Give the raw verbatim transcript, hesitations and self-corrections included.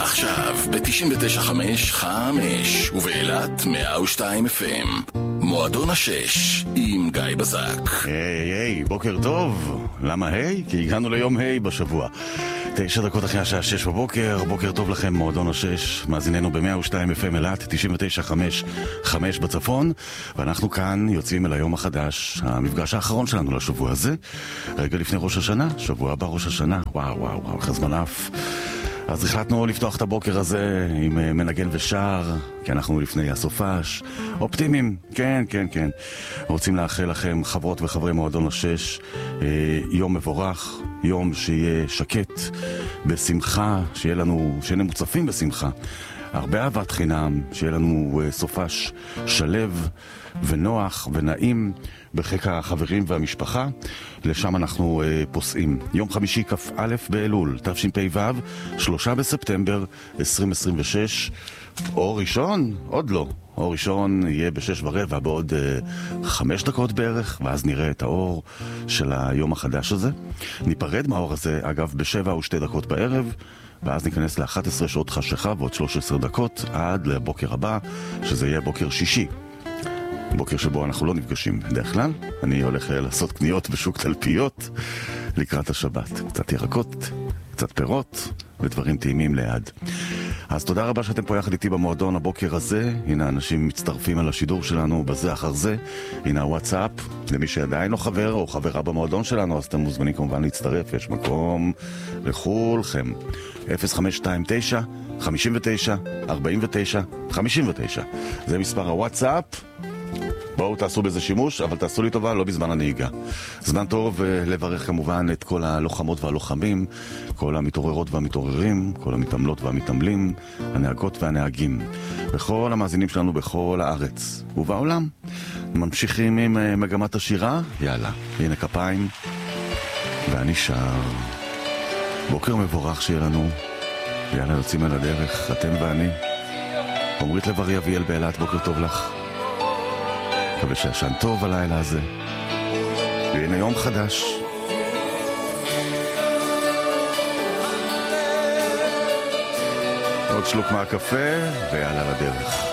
עכשיו ב-תשעים ותשע חמש חמש ובאילת מאה ושתיים אף אם. מועדון השש עם גיא בזק. היי היי, בוקר טוב. למה היי? כי הגענו ליום היי בשבוע. תשע דקות אחרי השעה שש בבוקר. בוקר טוב לכם, מועדון השש. מאזיננו ב-מאה ושתיים אף אם אילת, תשעים ותשע חמש חמש בצפון. ואנחנו כאן יוצאים אל היום החדש, המפגש האחרון שלנו לשבוע הזה. רגע לפני ראש השנה, שבוע הבא ראש השנה. וואו וואו וואו, חזמן אף. אז החלטנו לפתוח את הבוקר הזה עם מנגן ושר, כי אנחנו לפני הסופש. אופטימיים, כן, כן, כן. רוצים לאחל לכם, חברות וחברי מועדון השש, יום מבורך, יום שיהיה שקט, בשמחה, שיהיה לנו, שיהיה מוצפים בשמחה. הרבה אהבת חינם, שיהיה לנו סופש שלב ונוח ונעים בחיק החברים והמשפחה. לשם אנחנו אה, פוסעים. יום חמישי כ"א באלול, תשפ"ו, שלושה בספטמבר עשרים עשרים ושש. אור ראשון? עוד לא. אור ראשון יהיה בשש ורבע בעוד אה, חמש דקות בערך, ואז נראה את האור של היום החדש הזה. ניפרד מהאור הזה, אגב, בשבע ושתי דקות בערב, ואז ניכנס ל-אחת עשרה שעות חשיכה ועוד שלוש עשרה דקות עד לבוקר הבא, שזה יהיה בוקר שישי. בוקר שבו אנחנו לא נפגשים בדרך כלל. אני הולך לעשות קניות בשוק תלפיות לקראת השבת. קצת ירקות, קצת פירות ודברים טעימים ליד. אז תודה רבה שאתם פה יחד איתי במועדון הבוקר הזה. הנה אנשים מצטרפים על השידור שלנו בזה אחר זה. הנה הוואטסאפ, למי שעדיין לא חבר או חברה במועדון שלנו, אז אתם מוזמנים כמובן להצטרף, יש מקום לכולכם. אפס חמש שתיים תשע חמישים ותשע ארבעים ותשע חמישים ותשע, זה מספר הוואטסאפ. בואו תעשו בזה שימוש, אבל תעשו לי טובה, לא בזמן הנהיגה. זמן טוב לברך כמובן את כל הלוחמות והלוחמים, כל המתעוררות והמתעוררים, כל המתעמלות והמתעמלים, הנהגות והנהגים, וכל המאזינים שלנו בכל הארץ ובעולם. ממשיכים עם מגמת השירה. יאללה, הנה כפיים ואני שר. בוקר מבורך שיהיה לנו. יאללה, יוצאים על הדרך, אתם ואני. עומרית לב-ארי אביאל באילת, בוקר טוב לך. מקווה שישן טוב הלילה הזה. והנה יום חדש. עוד שלוק מהקפה ויאללה לדרך.